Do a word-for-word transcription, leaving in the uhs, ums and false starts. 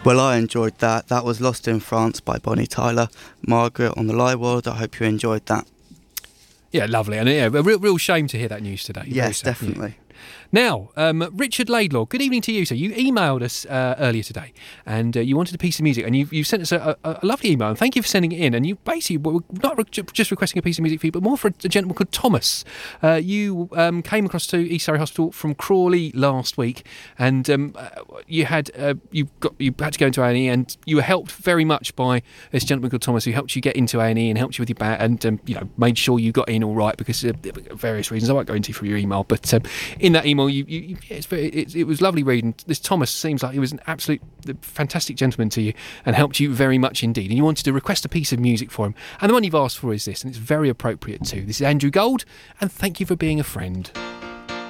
Well, I enjoyed that. That was Lost in France by Bonnie Tyler. Margaret on the Lie World. I hope you enjoyed that. Yeah, lovely. And yeah, a real, real shame to hear that news today. Yes, definitely. Yeah. Now, um, Richard Laidlaw, good evening to you, sir. You emailed us uh, earlier today and uh, you wanted a piece of music, and you've, you've sent us a, a, a lovely email, and thank you for sending it in. And you basically were not re- just requesting a piece of music for you, but more for a, a gentleman called Thomas. Uh, you um, came across to East Surrey Hospital from Crawley last week, and um, uh, you had uh, you got you had to go into A and E, and you were helped very much by this gentleman called Thomas, who helped you get into A and E and helped you with your back, and um, you know, made sure you got in all right because of various reasons I won't go into through your email. But um, in that email, you, you It's very, it, it was lovely reading. This Thomas seems like he was an absolute fantastic gentleman to you and helped you very much indeed. And you wanted to request a piece of music for him. And the one you've asked for is this, and it's very appropriate too. This is Andrew Gold, and Thank You for Being a Friend.